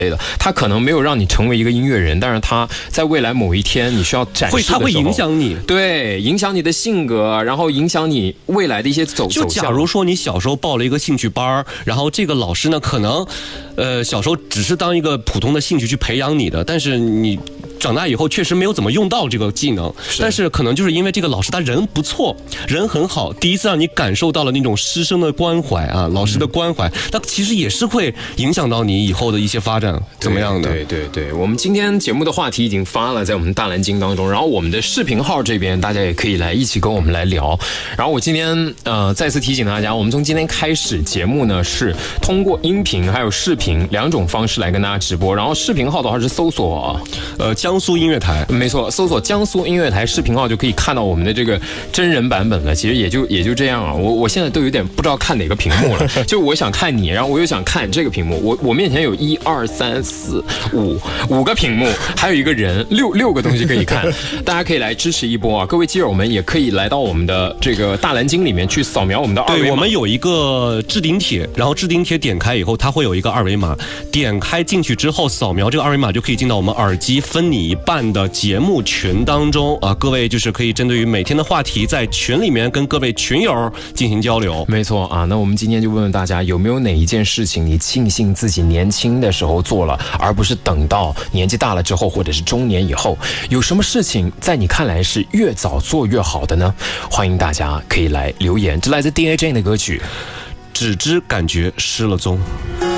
的，他可能没有让你成为一个音乐人，但是他在未来某一天你需要展示的时候， 他会影响你， 对，影响你的性格，然后影响你未来的一些走向。 就假如说你小时候报了一个兴趣班，然后这个老师呢，可能，小时候只是当一个普通的兴趣去培养你的，但是你长大以后确实没有怎么用到这个技能，但是可能就是因为这个老师他人不错，人很好，第一次让你感受到了那种师生的关怀啊，老师的关怀，那其实也是会影响到你以后的一些发展怎么样的。 对，我们今天节目的话题已经发了在我们大蓝鲸当中，然后我们的视频号这边大家也可以来一起跟我们来聊。然后我今天再次提醒大家，我们从今天开始节目呢是通过音频还有视频两种方式来跟大家直播，然后视频号的话是搜索江苏音乐台， 没错，搜索江苏音乐台视频号就可以看到我们的这个真人版本了。其实也就这样啊，我现在都有点不知道看哪个屏幕了，就我想看你，然后我又想看这个屏幕，我面前有1、2、3、4、5个屏幕，还有一个人，六个东西可以看，大家可以来支持一波啊！各位基友们也可以来到我们的这个大蓝鲸里面去扫描我们的二维码。 对，我们有一个置顶帖，然后置顶帖点开以后，它会有一个二维码，点开进去之后扫描这个二维码就可以进到我们耳机分你一半的节目群当中啊！各位就是可以针对于每天的话题，在群里面跟各位群友进行交流。 没错啊，那我们今天就问问大家，有没有哪一件事情你庆幸自己年轻的时候做了，而不是等到年纪大了之后，或者是中年以后？有什么事情在你看来是越早做越好的呢？欢迎大家可以来留言。这来自 D.A. Jane 的歌曲《 只知感觉失了踪》。